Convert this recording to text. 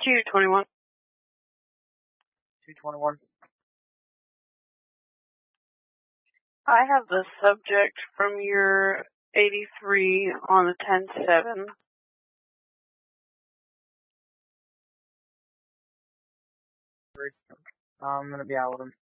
221. 221. I have the subject from your 83 on the 10-7. I'm going to be out with him.